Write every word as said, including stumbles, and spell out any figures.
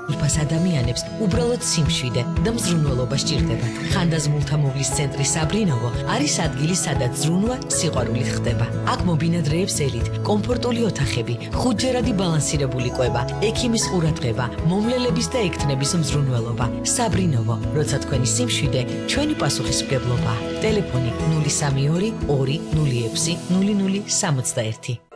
უფას ადამიანებს უბრალოდ სიმშვიდე და მზრუნველობა სჭირდებათ. ხანდაზმულთა მოვლის ცენტრი საბრინოვო არის ადგილი, სადაც ზრუნვა სიყვარულით ხდება. აქ მობინადრეებს ელით, კომფორტული ოთახები, ხუთჯერადი ბალანსირებული კვება, ექიმის ყურადღება, მომლელების და ექთნების მზრუნველობა. საბრინოვო, როცა თქვენი სიმშვიდე, ჩვენი პასუხისმგებლობა. ტელეფონი ნული სამი ორი ორი ნული ექვსი ნული ნული სამოცდაერთი.